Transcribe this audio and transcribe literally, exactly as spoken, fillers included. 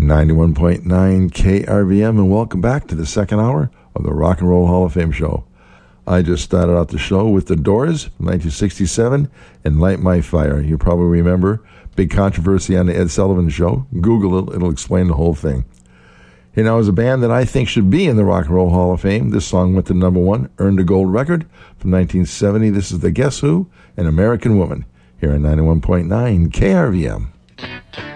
ninety-one point nine K R V M, and welcome back to the second hour of the Rock and Roll Hall of Fame show. I just started out the show with The Doors from nineteen sixty-seven and Light My Fire. You probably remember, big controversy on the Ed Sullivan Show. Google it, it'll explain the whole thing. Here now is a band that I think should be in the Rock and Roll Hall of Fame. This song went to number one, earned a gold record from nineteen seventy. This is the Guess Who, An American Woman, here on ninety-one point nine K R V M.